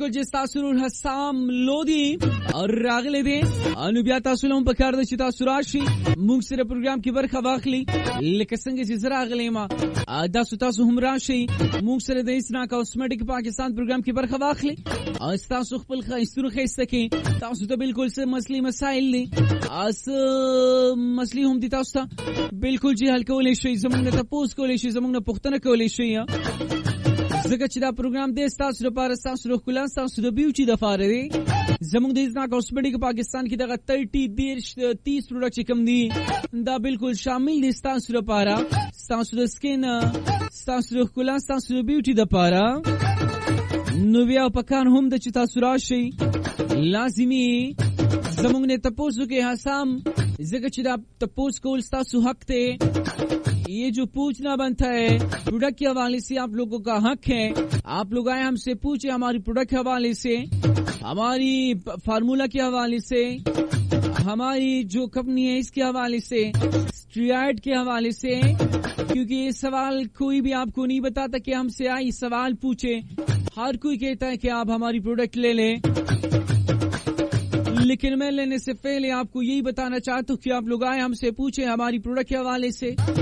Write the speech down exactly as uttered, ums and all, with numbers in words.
बिल्कुल जिस तासुर हसाम लोदी और रागले दे अनुबिया तासुलम पकार द चिता सुराशी मुंग सिर प्रोग्राम की बरखा वाखली लेकसंगे जिस रागले मा दा सुतासु हमराशी मुंग सिर द इसना कॉस्मेटिक पाकिस्तान प्रोग्राम की बरखा वाखली अस्ता सुखपल खैसुर खैसके तासु तो बिल्कुल से मसली मसाइल ली अस मसली हम दी तास्ता बिल्कुल जी हल्को ले शई जमंग तपोस को ले शई जमंग पुख्तन को ले शई زکه چې دا پروګرام د تاسو لپاره تاسو د کولان تاسو د بیوټي د فاره دی زموږ د ځنا کاسمیټیک پاکستان کې دغه تیس تیس پروډکټ کم دي دا بالکل شامل دي تاسو لپاره تاسو د سکین تاسو د کولان تاسو د بیوټي د لپاره نو بیا پکان هم د چې تاسو راشي لازمي زموږ نه تاسو کې حسام زکه چې دا تاسو کول تاسو حق ته ये जो पूछना बनता है प्रोडक्ट के हवाले से आप लोगों का हक है आप लोग आए हमसे पूछे हमारी प्रोडक्ट के हवाले से हमारी फार्मूला के हवाले से हमारी जो कंपनी है इसके हवाले से स्ट्रीट के हवाले से क्योंकि ये सवाल कोई भी आपको नहीं बताता कि हमसे आई सवाल पूछे हर कोई कहता है कि आप हमारी प्रोडक्ट ले लें लेकिन मैं लेने से पहले आपको यही बताना चाहता हूँ कि आप लोग आए हमसे पूछे हमारी प्रोडक्ट के हवाले से